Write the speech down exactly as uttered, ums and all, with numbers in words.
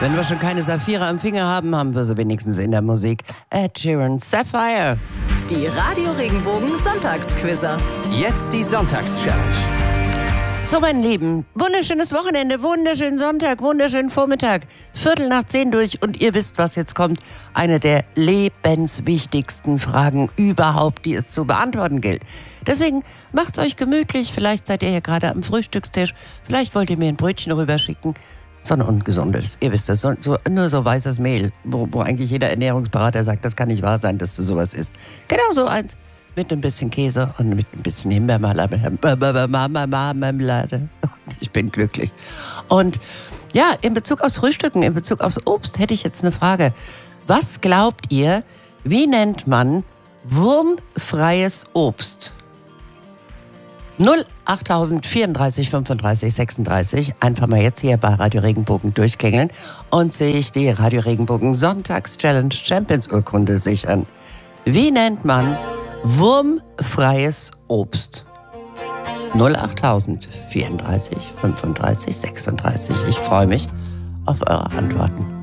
Wenn wir schon keine Saphire am Finger haben, haben wir sie wenigstens in der Musik. Ed Sheeran, Sapphire. Die Radio Regenbogen Sonntagsquizzer. Jetzt die Sonntagschallenge. So, mein Lieben, wunderschönes Wochenende, wunderschönen Sonntag, wunderschönen Vormittag. Viertel nach zehn durch und ihr wisst, was jetzt kommt. Eine der lebenswichtigsten Fragen überhaupt, die es zu beantworten gilt. Deswegen macht's euch gemütlich. Vielleicht seid ihr ja gerade am Frühstückstisch. Vielleicht wollt ihr mir ein Brötchen rüberschicken. So ein ungesundes, ihr wisst das, so, so, nur so weißes Mehl, wo, wo eigentlich jeder Ernährungsberater sagt, das kann nicht wahr sein, dass du sowas isst. Genau so eins. Mit ein bisschen Käse und mit ein bisschen Himbeermarmelade. Ich bin glücklich. Und ja, in Bezug aufs Frühstücken, in Bezug aufs Obst, hätte ich jetzt eine Frage. Was glaubt ihr, wie nennt man wurmfreies Obst? null acht vierunddreißig fünfunddreißig sechsunddreißig. Einfach mal jetzt hier bei Radio Regenbogen durchklingeln und sich die Radio Regenbogen Sonntags-Challenge Champions Urkunde sichern. Wie nennt man wurmfreies Obst? null acht vierunddreißig fünfunddreißig sechsunddreißig. Ich freue mich auf eure Antworten.